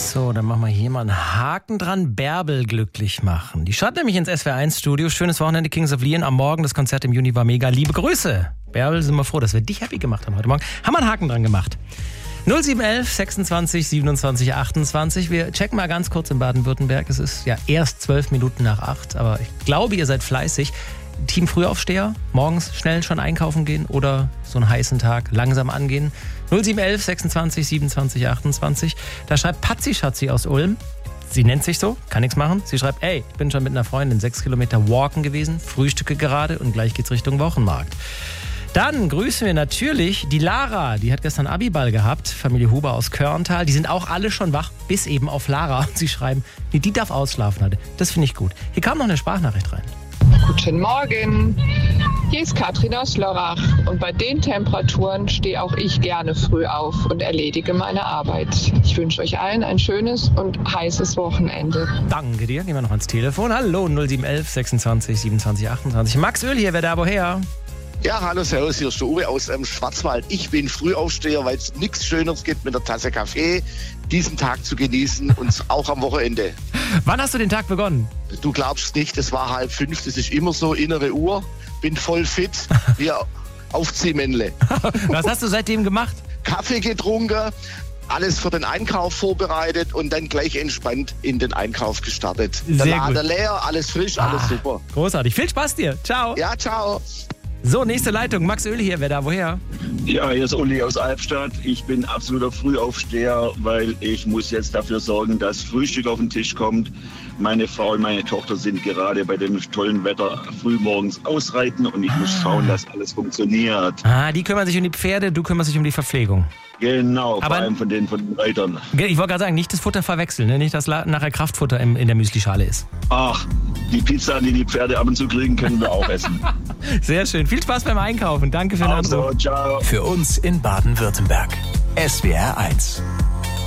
So, dann machen wir hier mal einen Haken dran. Bärbel glücklich machen. Die schreibt nämlich ins SWR1-Studio. Schönes Wochenende, Kings of Leon. Am Morgen, das Konzert im Juni war mega. Liebe Grüße. Bärbel, sind wir froh, dass wir dich happy gemacht haben heute Morgen. Haben wir einen Haken dran gemacht. 0711 26 27 28. Wir checken mal ganz kurz in Baden-Württemberg. Es ist ja erst 12 Minuten nach 8, aber ich glaube, ihr seid fleißig. Team Frühaufsteher, morgens schnell schon einkaufen gehen oder so einen heißen Tag langsam angehen. 0711 26 27 28. Da schreibt Patzi Schatzi aus Ulm. Sie nennt sich so, kann nichts machen. Sie schreibt, ey, ich bin schon mit einer Freundin 6 Kilometer walken gewesen, frühstücke gerade und gleich geht's Richtung Wochenmarkt. Dann grüßen wir natürlich die Lara, die hat gestern Abiball gehabt, Familie Huber aus Körntal. Die sind auch alle schon wach, bis eben auf Lara. Und sie schreiben, nee, die darf ausschlafen heute. Das finde ich gut. Hier kam noch eine Sprachnachricht rein. Guten Morgen, hier ist Katrin aus Lörrach und bei den Temperaturen stehe auch ich gerne früh auf und erledige meine Arbeit. Ich wünsche euch allen ein schönes und heißes Wochenende. Danke dir, gehen wir noch ans Telefon. Hallo 0711 26 27 28. Max Öl hier, wer da woher? Ja, hallo, servus, hier ist der Uwe aus Schwarzwald. Ich bin Frühaufsteher, weil es nichts Schöneres gibt, mit einer Tasse Kaffee diesen Tag zu genießen und auch am Wochenende. Wann hast du den Tag begonnen? Du glaubst nicht, es war 4:30, das ist immer so, innere Uhr, bin voll fit, wie Aufziehmännle. Was hast du seitdem gemacht? Kaffee getrunken, alles für den Einkauf vorbereitet und dann gleich entspannt in den Einkauf gestartet. Der Laden leer, alles frisch, alles super. Großartig, viel Spaß dir, ciao. Ja, ciao. So, nächste Leitung, Max Öl hier, wer da woher? Ja, hier ist Uli aus Albstadt. Ich bin absoluter Frühaufsteher, weil ich muss jetzt dafür sorgen, dass Frühstück auf den Tisch kommt. Meine Frau und meine Tochter sind gerade bei dem tollen Wetter frühmorgens ausreiten und ich muss schauen, dass alles funktioniert. Die kümmern sich um die Pferde, du kümmerst dich um die Verpflegung. Genau, vor allem von den Reitern. Ich wollte gerade sagen, nicht das Futter verwechseln, ne? Nicht, dass nachher Kraftfutter in der Müslischale ist. Ach, die Pizza, die Pferde ab und zu kriegen, können wir auch essen. Sehr schön. Viel Spaß beim Einkaufen. Danke für den Anruf. Ciao. Für uns in Baden-Württemberg. SWR1.